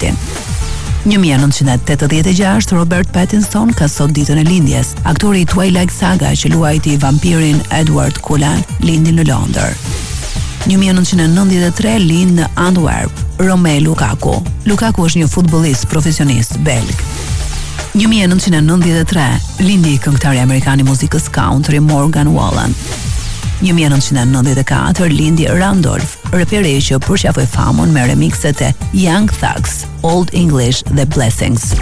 Detroitin. 1986 Robert Pattinson ka sot ditën e lindjes. Aktori i Twilight Saga që luajti vampirin Edward Cullen lindi në Londër. 1993 lind në Antwerp Romelu Lukaku. Lukaku është një futbollist profesionist belg. 1993 lindi këngëtari amerikan i muzikës country Morgan Wallen. 1994 lindi Randolph, raperi që përqafoi famën me remixet e Young Thugs, Old English dhe Blessings.